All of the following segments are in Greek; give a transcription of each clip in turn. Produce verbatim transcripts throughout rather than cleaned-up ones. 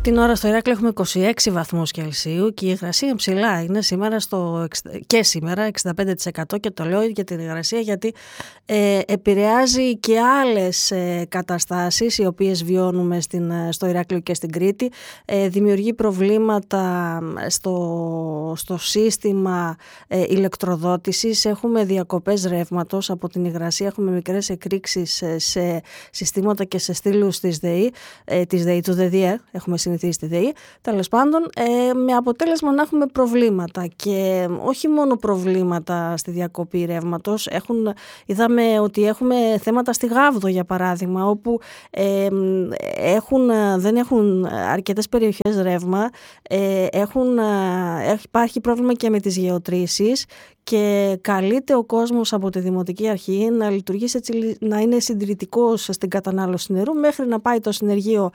την ώρα στο Ηράκλειο έχουμε είκοσι έξι βαθμούς Κελσίου και η υγρασία ψηλά είναι σήμερα στο, και σήμερα εξήντα πέντε τοις εκατό, και το λέω για την υγρασία γιατί ε, επηρεάζει και άλλες ε, καταστάσεις οι οποίες βιώνουμε στην, στο Ηράκλειο και στην Κρήτη. Ε, δημιουργεί προβλήματα στο, στο σύστημα ε, ηλεκτροδότησης. Έχουμε διακοπές ρεύματος από την υγρασία, έχουμε μικρές εκρήξεις σε συστήματα και σε στήλους της ΔΕΗ, ε, της ΔΕΗ του ΔΕΔΙΕ, έχουμε συνηθίσει στη ΔΕΗ, τέλος πάντων, ε, με αποτέλεσμα να έχουμε προβλήματα, και όχι μόνο προβλήματα στη διακοπή ρεύματος. Έχουν, είδαμε ότι έχουμε θέματα στη Γάβδο, για παράδειγμα, όπου ε, έχουν, δεν έχουν αρκετές περιοχές ρεύμα, ε, έχουν, ε, υπάρχει πρόβλημα και με τις γεωτρήσεις, και καλείται ο κόσμος από τη Δημοτική Αρχή να λειτουργήσει έτσι, να είναι συντηρητικός στην κατανάλωση νερού, μέχρι να πάει το συνεργείο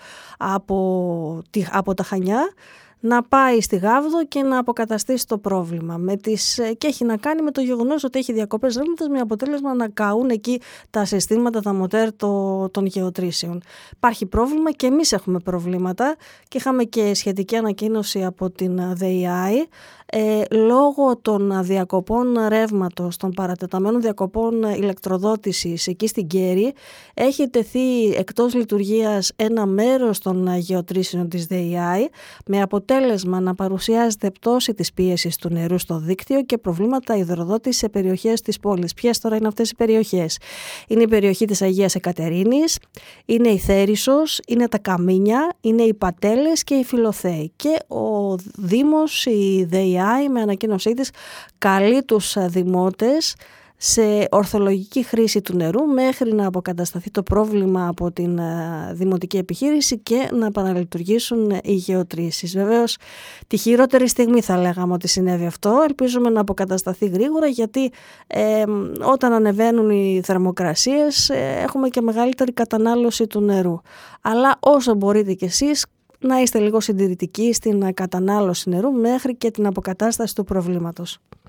από, από τα Χανιά, να πάει στη Γάβδο και να αποκαταστήσει το πρόβλημα. Με τις, και έχει να κάνει με το γεγονός ότι έχει διακοπές ρεύματος, με αποτέλεσμα να καούν εκεί τα συστήματα, τα μοτέρ το, των γεωτρήσεων. Υπάρχει πρόβλημα και εμείς έχουμε προβλήματα, και είχαμε και σχετική ανακοίνωση από την ΔΕΙΑΗ. Ε, λόγω των διακοπών ρεύματος, των παρατεταμένων διακοπών ηλεκτροδότησης εκεί στην Κέρη, έχει τεθεί εκτός λειτουργίας ένα μέρος των γεωτρήσεων της ΔΕΙΑΗ, με αποτέλεσμα να παρουσιάζεται πτώση της πίεσης του νερού στο δίκτυο και προβλήματα υδροδότησης σε περιοχές της πόλης. Ποιες τώρα είναι αυτές οι περιοχές? Είναι η περιοχή της Αγίας Εκατερίνης, είναι η Θέρισσος, είναι τα Καμίνια, είναι οι Πατέλες και οι Φιλοθέοι. Και ο Δήμος, η ΔΕΙΑΗ, με ανακοίνωσή της, καλεί τους δημότες σε ορθολογική χρήση του νερού μέχρι να αποκατασταθεί το πρόβλημα από την δημοτική επιχείρηση και να επαναλειτουργήσουν οι γεωτρήσεις. Βεβαίως, τη χειρότερη στιγμή θα λέγαμε ότι συνέβη αυτό. Ελπίζουμε να αποκατασταθεί γρήγορα, γιατί ε, όταν ανεβαίνουν οι θερμοκρασίες ε, έχουμε και μεγαλύτερη κατανάλωση του νερού. Αλλά όσο μπορείτε κι εσείς να είστε λίγο συντηρητικοί στην κατανάλωση νερού μέχρι και την αποκατάσταση του προβλήματος.